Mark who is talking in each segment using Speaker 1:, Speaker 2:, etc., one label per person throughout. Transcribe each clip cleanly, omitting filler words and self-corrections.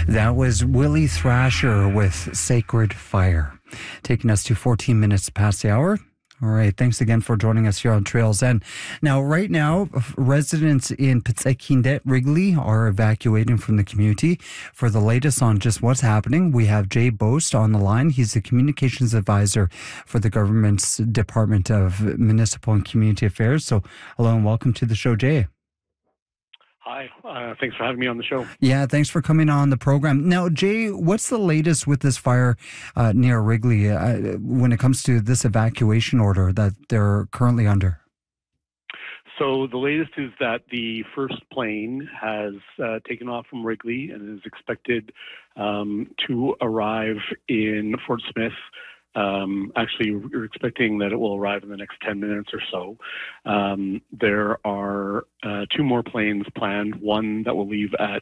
Speaker 1: That was Willie Thrasher with Sacred Fire, taking us to 14 minutes past the hour. All right, thanks again for joining us here on Trails End. Now, right now, residents in Pitsakindet, Wrigley are evacuating from the community. For the latest on just what's happening, we have Jay Boast on the line. He's the communications advisor for the government's Department of Municipal and Community Affairs. So, hello and welcome to the show, Jay.
Speaker 2: Hi, thanks for having me on the show.
Speaker 1: Yeah, thanks for coming on the program. Now, Jay, what's the latest with this fire near Wrigley when it comes to this evacuation order that they're currently under?
Speaker 2: So the latest is that the first plane has taken off from Wrigley and is expected to arrive in Fort Smith. Actually, we're expecting that it will arrive in the next 10 minutes or so. There are two more planes planned, one that will leave at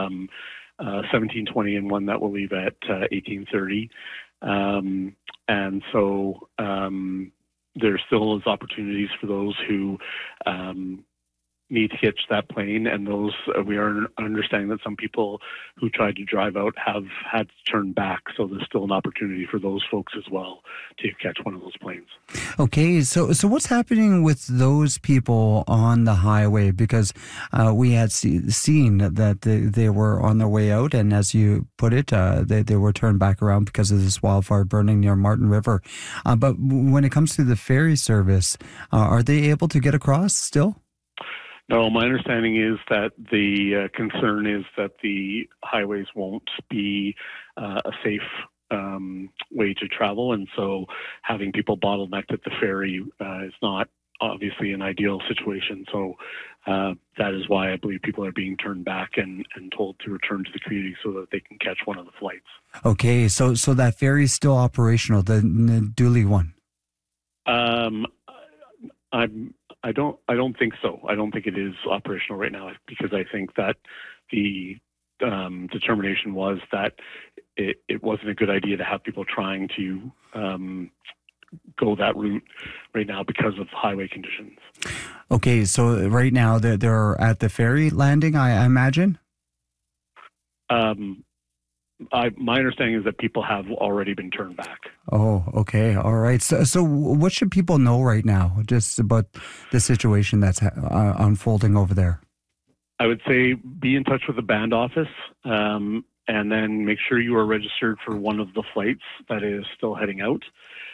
Speaker 2: 17:20 and one that will leave at 18:30. And so there still is opportunities for those who need to catch that plane, and those we are understanding that some people who tried to drive out have had to turn back, so there's still an opportunity for those folks as well to catch one of those planes.
Speaker 1: Okay, so what's happening with those people on the highway? Because we had seen that they were on their way out, and as you put it, they were turned back around because of this wildfire burning near Martin River. But when it comes to the ferry service, are they able to get across still?
Speaker 2: No, my understanding is that the concern is that the highways won't be a safe way to travel, and so having people bottlenecked at the ferry is not obviously an ideal situation. So that is why I believe people are being turned back and told to return to the community so that they can catch one of the flights. Okay,
Speaker 1: so that ferry is still operational, the Dooley one?
Speaker 2: I don't think so. I don't think it is operational right now, because I think that the determination was that it wasn't a good idea to have people trying to go that route right now because of highway conditions.
Speaker 1: Okay, so right now they're at the ferry landing, I imagine?
Speaker 2: My understanding is that people have already been turned back.
Speaker 1: Oh, okay. All right. So what should people know right now just about the situation that's unfolding over there?
Speaker 2: I would say be in touch with the band office and then make sure you are registered for one of the flights that is still heading out.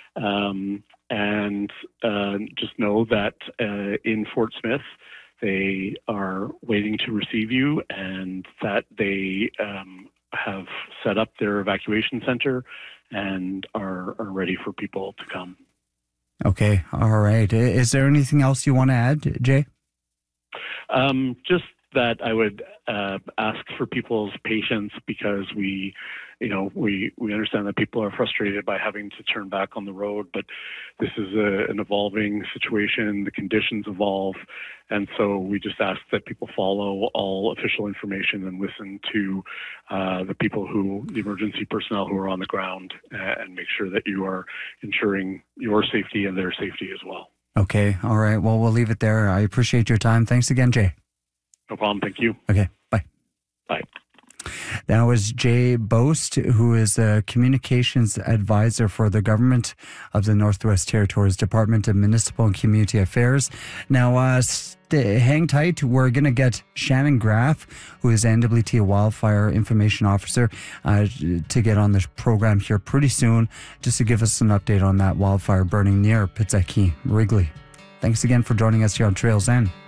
Speaker 2: And just know that in Fort Smith, they are waiting to receive you, and that they have set up their evacuation center and are ready for people to come.
Speaker 1: Okay. All right. Is there anything else you want to add, Jay?
Speaker 2: Just that I would ask for people's patience, because we understand that people are frustrated by having to turn back on the road, but this is an evolving situation. The conditions evolve, and so we just ask that people follow all official information and listen to the emergency personnel who are on the ground, and make sure that you are ensuring your safety and their safety as well.
Speaker 1: Okay. All right. Well, we'll leave it there. I appreciate your time. Thanks again, Jay.
Speaker 2: No problem. Thank you.
Speaker 1: Okay. Bye.
Speaker 2: Bye.
Speaker 1: That was Jay Boast, who is a communications advisor for the government of the Northwest Territories Department of Municipal and Community Affairs. Now, hang tight. We're going to get Shannon Graff, who is NWT Wildfire Information Officer, to get on the program here pretty soon, just to give us an update on that wildfire burning near Pittsaki, Wrigley. Thanks again for joining us here on Trails End.